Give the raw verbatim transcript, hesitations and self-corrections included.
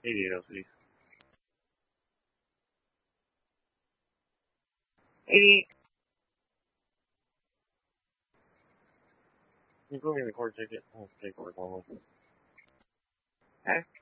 eighty-eight oh six. eighty-eight. Can you put me in the court ticket? I'll take court normally. Okay.